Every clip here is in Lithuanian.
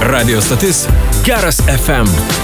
Radio stotis Geras FM.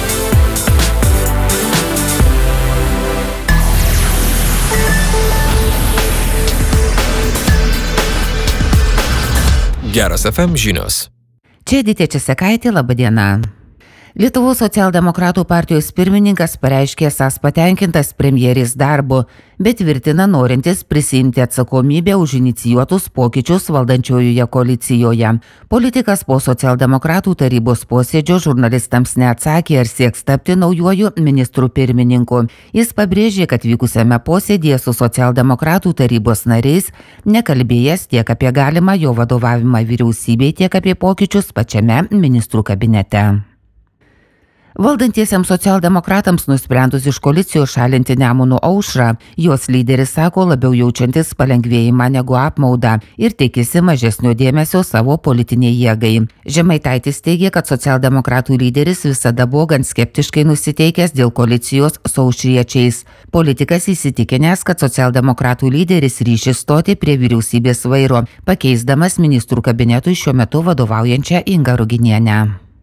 Geras FM žinios. Čia Editė Česekaitė, laba diena. Lietuvos socialdemokratų partijos pirmininkas pareiškė esąs patenkintas premjerės darbu, bet tvirtina norintis prisiimti atsakomybę už inicijuotus pokyčius valdančiojoje koalicijoje. Politikas po socialdemokratų tarybos posėdžio žurnalistams neatsakė, ar sieks tapti naujuoju ministru pirmininku. Jis pabrėžė, kad vykusiame posėdėje su socialdemokratų tarybos nariais nekalbėjęs tiek apie galimą jo vadovavimą vyriausybei, tiek apie pokyčius pačiame ministrų kabinete. Valdantiesiems socialdemokratams nusprendus iš koalicijos šalinti Nemuno aušrą, jos lyderis sako labiau jaučiantis palengvėjimą negu apmaudą ir tikisi mažesnio dėmesio savo politiniai jėgai. Žemaitaitis teigia, kad socialdemokratų lyderis visada buvo gan skeptiškai nusiteikęs dėl koalicijos su aušriečiais. Politikas įsitikinęs, kad socialdemokratų lyderis ryšis stoti prie vyriausybės vairo, pakeisdamas ministrų kabinetui šiuo metu vadovaujančią Ingą Ruginienę.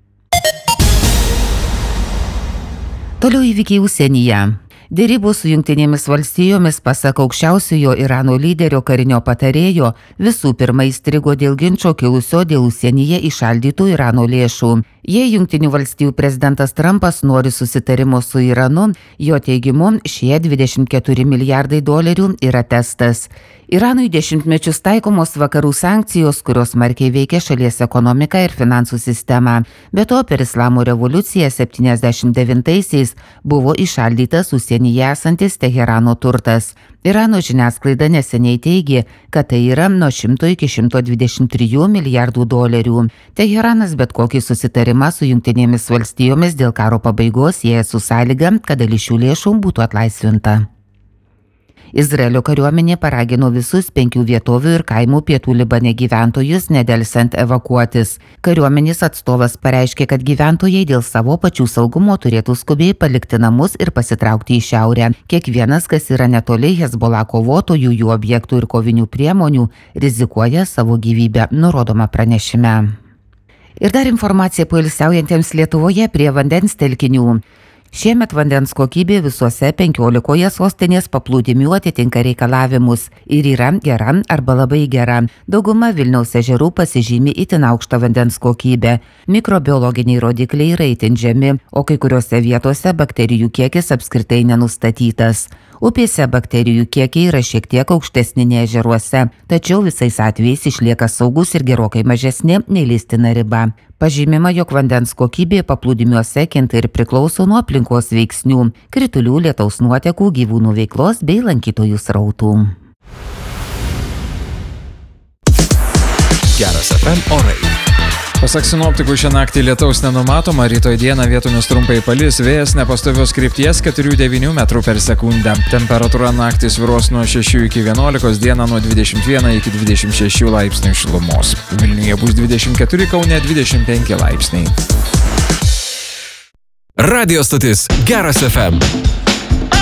Toliau įvykiai užsienyje. Derybos su Jungtinėmis valstijomis, pasak aukščiausiojo Irano lyderio karinio patarėjo, visų pirma įstrigo dėl ginčo kilusio dėl užsienyje įšaldytų Irano lėšų. Jei Jungtinių valstijų prezidentas Trumpas nori susitarimo su Iranu, jo teigimu šie $24 milijardai yra testas. Iranui dešimtmečius taikomos vakarų sankcijos, kurios smarkiai veikia šalies ekonomiką ir finansų sistemą. Be to, per Islamo revoliuciją 79-aisiais buvo įšaldytas užsienyje esantis Teherano turtas. Irano žiniasklaida neseniai teigė, kad tai yra nuo 100 iki $123 milijardų. Teheranas bet kokį susitarimą su Jungtinėmis valstijomis dėl karo pabaigos sieja su sąlyga, kad dalis šių lėšų būtų atlaisvinta. Izraelio kariuomenė paragino visus 5 vietovių ir kaimų pietų Libane gyventojus nedelsiant evakuotis. Kariuomenės atstovas pareiškė, kad gyventojai dėl savo pačių saugumo turėtų skubiai palikti namus ir pasitraukti į šiaurę. Kiekvienas, kas yra netoli Hezbollah kovotojų, jų objektų ir kovinių priemonių, rizikuoja savo gyvybę, nurodoma pranešime. Ir dar informacija poilsiaujantiems Lietuvoje prie vandens telkinių. Šiemet vandens kokybė visuose 15 sostinės paplūdimių atitinka reikalavimus ir yra gera arba labai gera. Dauguma Vilniaus ežerų pasižymi itin aukštą vandens kokybę. Mikrobiologiniai rodikliai yra itin žemi, o kai kuriuose vietose bakterijų kiekis apskritai nenustatytas. Upėse bakterijų kiekiai yra šiek tiek aukštesni nei ežeruose, tačiau visais atvejais išlieka saugus ir gerokai mažesni nei leistina riba. Pažymima, jog vandens kokybė paplūdimiuose kinta ir priklauso nuo aplinkos veiksnių, kritulių, lietaus nuotekų, gyvūnų veiklos bei lankytojų srautų. Geras FM orai. Pasak sinoptikų, šią naktį lietaus nenumatoma, rytoj dieną vietomis trumpai palis, vėjas nepastovios krypties 4–9 metrų per sekundę. Temperatūra naktį svyruos nuo 6 iki 11, dieną nuo 21 iki 26 laipsnių šilumos. Vilniuje bus 24, Kaune 25 laipsniai. Radio stotis Geras FM.